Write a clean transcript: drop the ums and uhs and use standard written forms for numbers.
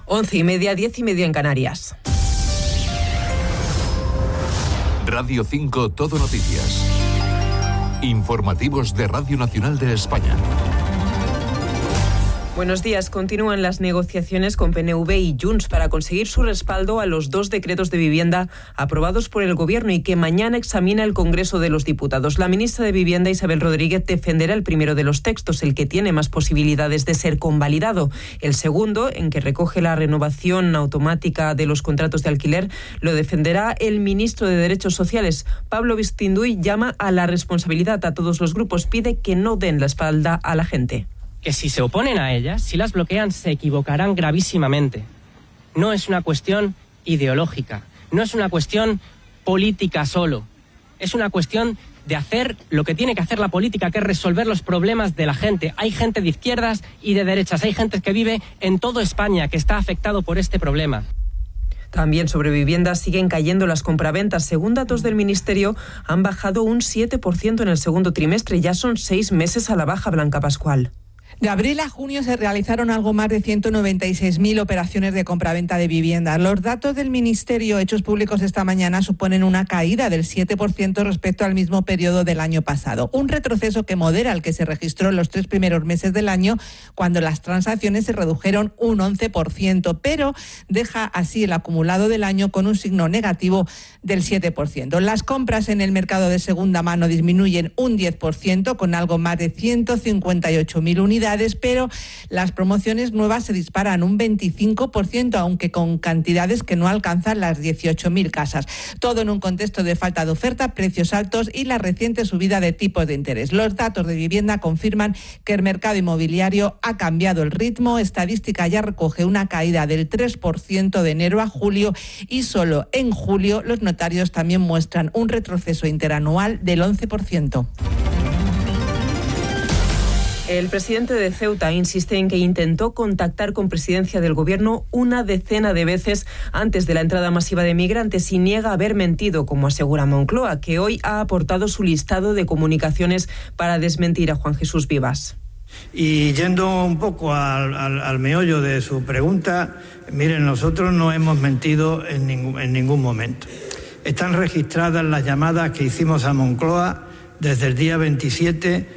11:30, 10:30 en Canarias. Radio 5 Todo Noticias. Informativos de Radio Nacional de España. Buenos días. Continúan las negociaciones con PNV y Junts para conseguir su respaldo a los 2 decretos de vivienda aprobados por el Gobierno y que mañana examina el Congreso de los Diputados. La ministra de Vivienda, Isabel Rodríguez, defenderá el primero de los textos, el que tiene más posibilidades de ser convalidado. El segundo, en que recoge la renovación automática de los contratos de alquiler, lo defenderá el ministro de Derechos Sociales. Pablo Vistinduy llama a la responsabilidad a todos los grupos, pide que no den la espalda a la gente. Que si se oponen a ellas, si las bloquean, se equivocarán gravísimamente. No es una cuestión ideológica, no es una cuestión política solo, es una cuestión de hacer lo que tiene que hacer la política, que es resolver los problemas de la gente. Hay gente de izquierdas y de derechas, hay gente que vive en toda España que está afectado por este problema. También sobre viviendas siguen cayendo las compraventas. Según datos del Ministerio, han bajado un 7% en el segundo trimestre. Ya son 6 meses a la baja, Blanca Pascual. De abril a junio se realizaron algo más de 196.000 operaciones de compraventa de viviendas. Los datos del Ministerio hechos públicos esta mañana suponen una caída del 7% respecto al mismo periodo del año pasado. Un retroceso que modera el que se registró en los 3 primeros meses del año, cuando las transacciones se redujeron un 11%, pero deja así el acumulado del año con un signo negativo del 7%. Las compras en el mercado de segunda mano disminuyen un 10%, con algo más de 158.000 unidades, pero las promociones nuevas se disparan un 25%, aunque con cantidades que no alcanzan las 18.000 casas. Todo en un contexto de falta de oferta, precios altos y la reciente subida de tipos de interés. Los datos de vivienda confirman que el mercado inmobiliario ha cambiado el ritmo. Estadística ya recoge una caída del 3% de enero a julio y solo en julio los notarios también muestran un retroceso interanual del 11%. El presidente de Ceuta insiste en que intentó contactar con Presidencia del Gobierno una decena de veces antes de la entrada masiva de migrantes y niega haber mentido, como asegura Moncloa, que hoy ha aportado su listado de comunicaciones para desmentir a Juan Jesús Vivas. Y yendo un poco al meollo de su pregunta, miren, nosotros no hemos mentido en ningún momento. Están registradas las llamadas que hicimos a Moncloa desde el día 27